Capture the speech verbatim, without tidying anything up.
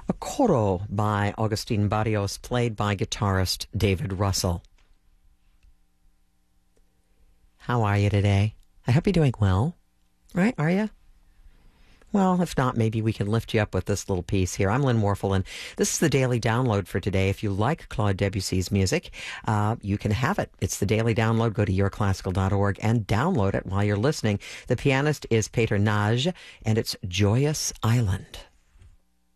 A Coro by Agustin Barrios, played by guitarist David Russell. How are you today? I hope you're doing well. Right? Are you? Well, if not, maybe we can lift you up with this little piece here. I'm Lynn Warfel, and this is the Daily Download for today. If you like Claude Debussy's music, uh, you can have it. It's the Daily Download. Go to your classical dot org and download it while you're listening. The pianist is Peter Nagy, and it's Joyous Island.